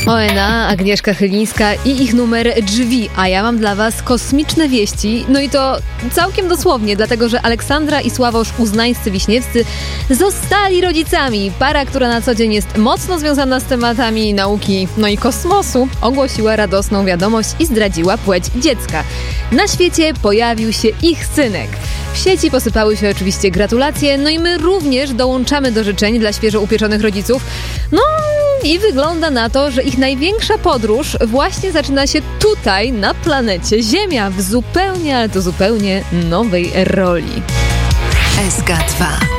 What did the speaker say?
ONA, Agnieszka Chylińska i ich numer Drzwi, a ja mam dla was kosmiczne wieści, no i to całkiem dosłownie, dlatego że Aleksandra i Sławosz Uznańscy-Wiśniewscy zostali rodzicami. Para, która na co dzień jest mocno związana z tematami nauki, no i kosmosu, ogłosiła radosną wiadomość i zdradziła płeć dziecka. Na świecie pojawił się ich synek. W sieci posypały się oczywiście gratulacje, no i my również dołączamy do życzeń dla świeżo upieczonych rodziców. No i wygląda na to, że ich największa podróż właśnie zaczyna się tutaj, na planecie Ziemia, w zupełnie, ale to zupełnie nowej roli. SK2